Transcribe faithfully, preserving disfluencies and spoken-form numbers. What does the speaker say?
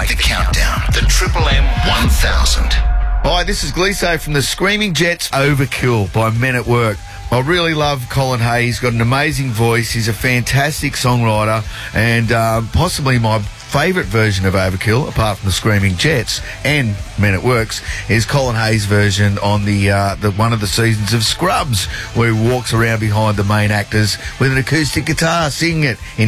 Make the countdown. The Triple M one thousand. Hi, this is Gleeso from the Screaming Jets Overkill by Men at Work. I really love Colin Hay. He's got an amazing voice. He's a fantastic songwriter, and uh, possibly my favourite version of Overkill, apart from the Screaming Jets and Men at Works, is Colin Hay's version on the, uh, the one of the seasons of Scrubs, where he walks around behind the main actors with an acoustic guitar, singing it in